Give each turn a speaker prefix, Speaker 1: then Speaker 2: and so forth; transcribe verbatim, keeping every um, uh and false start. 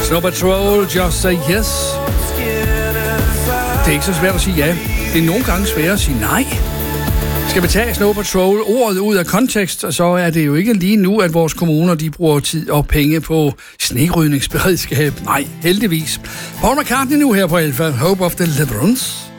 Speaker 1: Snow Patrol, Just Say Yes. Det er ikke så svært at sige ja. Det er nogle gange svært at sige nej. Skal vi tage Snow Patrol ordet ud af kontekst, så er det jo ikke lige nu, at vores kommuner de bruger tid og penge på snerydningsberedskab. Nej, heldigvis. Paul McCartney nu her på Alpha. Hope of Deliverance.